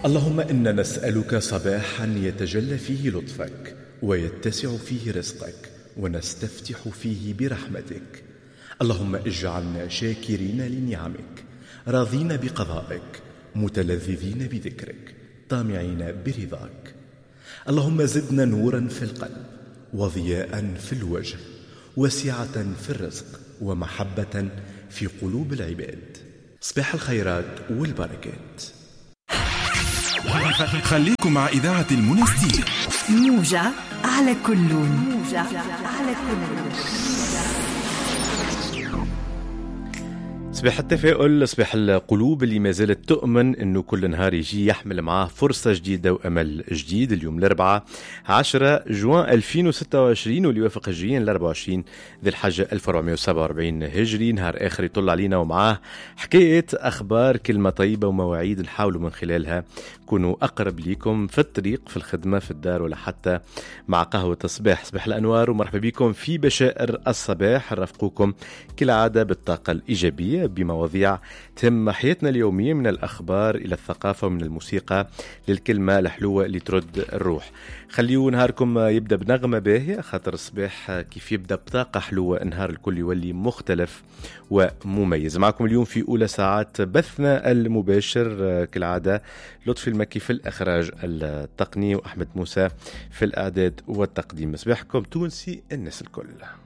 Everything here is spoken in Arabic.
اللهم إنا نسألك صباحا يتجلى فيه لطفك ويتسع فيه رزقك ونستفتح فيه برحمتك. اللهم اجعلنا شاكرين لنعمك، راضين بقضائك، متلذذين بذكرك، طامعين برضاك. اللهم زدنا نورا في القلب وضياء في الوجه وسعة في الرزق ومحبة في قلوب العباد. صباح الخيرات والبركات. خليكم مع إذاعة المنستير. موجة على كلون. موجة على كلون. صباح التفاؤل، صباح القلوب اللي ما زالت تؤمن انه كل نهار يجي يحمل معاه فرصة جديدة وامل جديد. اليوم الاربعاء 10 جوان 2026 واللي يوافق هجريا ل 24 ذي الحجة 1447 هجري، نهار اخر يطل علينا ومعاه حكاية اخبار، كلمة طيبة ومواعيد نحاولوا من خلالها كونوا اقرب ليكم في الطريق، في الخدمة، في الدار، ولا حتى مع قهوة الصباح. صباح الانوار ومرحبا بكم في بشائر الصباح. نرافقوكم كالعادة بالطاقة الايجابية بمواضيع تهم حياتنا اليومية، من الأخبار إلى الثقافة ومن الموسيقى للكلمة الحلوة اللي ترد الروح. خليوا نهاركم يبدأ بنغمة باهية، خاطر الصباح كيف يبدأ بطاقة حلوة النهار الكل يولي مختلف ومميز. معكم اليوم في أولى ساعات بثنا المباشر كالعادة لطفي المكي في الإخراج التقني وأحمد موسى في الإعداد والتقديم. صباحكم تونسي الناس الكل.